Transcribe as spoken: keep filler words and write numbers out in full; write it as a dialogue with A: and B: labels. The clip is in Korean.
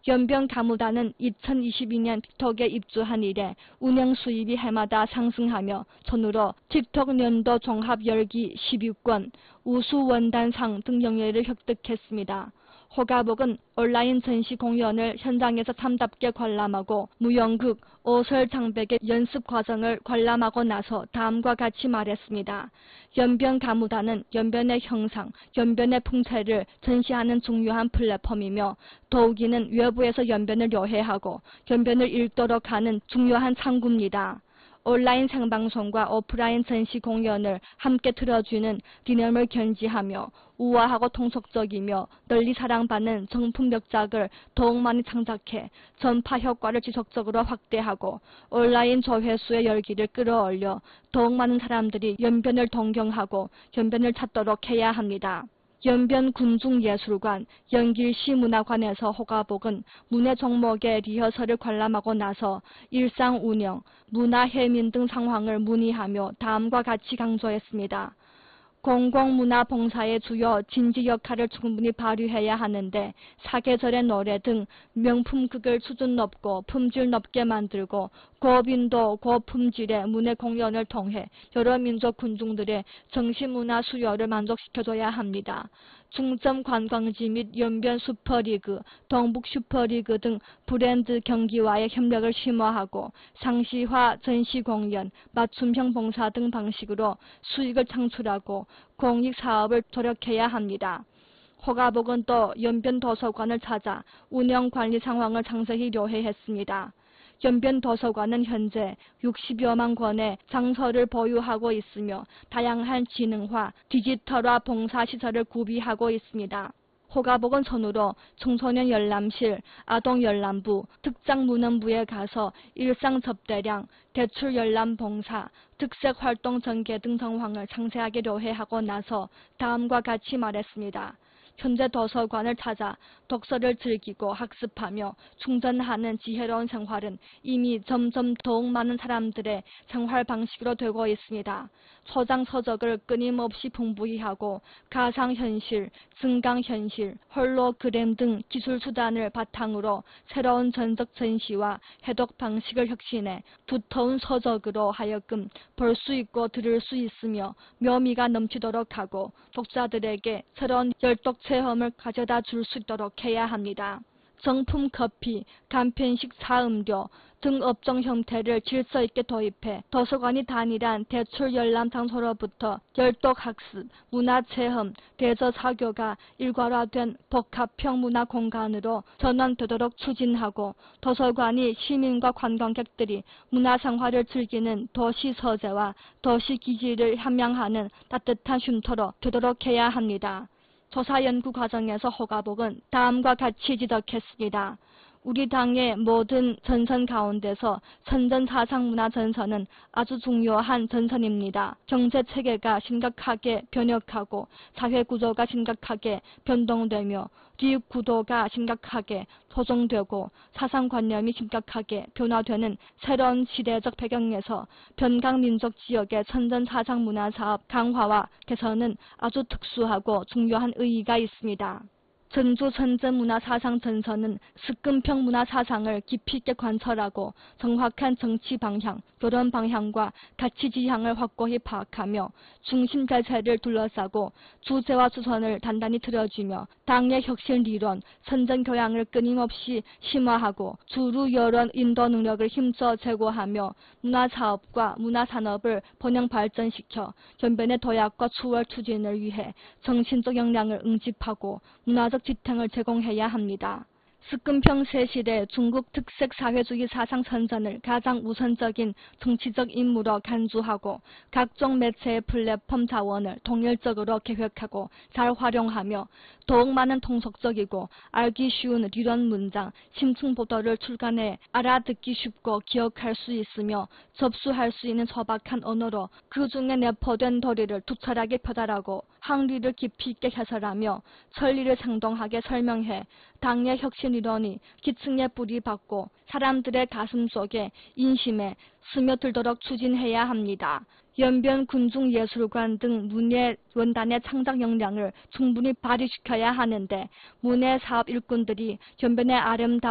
A: 연변 가무단은 이천이십이 년 틱톡에 입주한 이래 운영 수입이 해마다 상승하며 전후로 틱톡 년도 종합 열기 십 위권, 우수 원단상 등 영예를 획득했습니다. 호가복은 온라인 전시 공연을 현장에서 참답게 관람하고 무연극, 오설 장백의 연습 과정을 관람하고 나서 다음과 같이 말했습니다. 연변 가무단은 연변의 형상, 연변의 풍채를 전시하는 중요한 플랫폼이며 더욱이는 외부에서 연변을 요해하고 연변을 읽도록 하는 중요한 창구입니다. 온라인 생방송과 오프라인 전시 공연을 함께 틀어주는 리념을 견지하며 우아하고 통속적이며 널리 사랑받는 정품 명작을 더욱 많이 창작해 전파 효과를 지속적으로 확대하고 온라인 조회수의 열기를 끌어올려 더욱 많은 사람들이 연변을 동경하고 연변을 찾도록 해야 합니다. 연변 군중예술관, 연길시 문화관에서 호가복은 문예 종목의 리허설을 관람하고 나서 일상 운영, 문화 해민 등 상황을 문의하며 다음과 같이 강조했습니다. 공공문화 봉사의 주요 진지 역할을 충분히 발휘해야 하는데 사계절의 노래 등 명품극을 수준 높고 품질 높게 만들고 고빈도 고품질의 문예 공연을 통해 여러 민족 군중들의 정신문화 수요를 만족시켜줘야 합니다. 중점 관광지 및 연변 슈퍼리그, 동북 슈퍼리그 등 브랜드 경기와의 협력을 심화하고 상시화, 전시공연, 맞춤형 봉사 등 방식으로 수익을 창출하고 공익사업을 조력해야 합니다. 호가복은 또 연변 도서관을 찾아 운영관리 상황을 상세히 요해했습니다. 연변 도서관은 현재 육십여만 권의 장서를 보유하고 있으며 다양한 지능화, 디지털화 봉사시설을 구비하고 있습니다. 호가복은 전후로 청소년 열람실, 아동 열람부, 특장 문헌부에 가서 일상 접대량, 대출 열람 봉사, 특색 활동 전개 등 상황을 상세하게 요해하고 나서 다음과 같이 말했습니다. 현재 도서관을 찾아 독서를 즐기고 학습하며 충전하는 지혜로운 생활은 이미 점점 더욱 많은 사람들의 생활 방식으로 되고 있습니다. 소장 서적을 끊임없이 풍부히 하고 가상현실, 증강현실, 홀로그램 등 기술 수단을 바탕으로 새로운 전적 전시와 해독 방식을 혁신해 두터운 서적으로 하여금 볼 수 있고 들을 수 있으며 묘미가 넘치도록 하고 독자들에게 새로운 열독 체험을 가져다 줄 수 있도록 해야 합니다. 정품 커피, 간편식 사음료 등 업종 형태를 질서 있게 도입해 도서관이 단일한 대출 열람 장소로부터 열독 학습, 문화체험, 레저 사교가 일괄화된 복합형 문화 공간으로 전환되도록 추진하고 도서관이 시민과 관광객들이 문화생활을 즐기는 도시 서재와 도시 기지를 함양하는 따뜻한 쉼터로 되도록 해야 합니다. 조사 연구 과정에서 호가복은 다음과 같이 지적했습니다. 우리 당의 모든 전선 가운데서 선전사상문화전선은 아주 중요한 전선입니다. 경제체계가 심각하게 변혁하고 사회구조가 심각하게 변동되며 기후구도가 심각하게 조정되고 사상관념이 심각하게 변화되는 새로운 시대적 배경에서 변강민족 지역의 선전사상문화사업 강화와 개선은 아주 특수하고 중요한 의의가 있습니다. 전주 선전문화사상전선은 습근평 문화사상을 깊이 있게 관철하고 정확한 정치 방향, 여론 방향과 가치 지향을 확고히 파악하며 중심 자체를 둘러싸고 주제와 주선을 단단히 틀어주며 당의 혁신 리론, 선전교양을 끊임없이 심화하고 주루 여론 인도 능력을 힘써 제고하며 문화사업과 문화산업을 번영 발전시켜 연변의 도약과 추월 추진을 위해 정신적 역량을 응집하고 문화적 지탱을 제공해야 합니다. 습근평 세실의 중국 특색 사회주의 사상 선전을 가장 우선적인 정치적 임무로 간주하고 각종 매체의 플랫폼 자원을 통일적으로 계획하고 잘 활용하며 더욱 많은 통속적이고 알기 쉬운理론 문장, 심층 보도를 출간해 알아듣기 쉽고 기억할 수 있으며 접수할 수 있는 소박한 언어로 그 중에 내포된 도리를 투철하게 표달하고 항리를 깊이 있게 해설하며 천리를 생동하게 설명해 당의 혁신 이론이 기층에 뿌리 박고 사람들의 가슴 속에 인심에 스며들도록 추진해야 합니다. 연변 군중예술관 등 문예 원단의 창작 역량을 충분히 발휘시켜야 하는데 문예 사업 일꾼들이 연변의 아름다운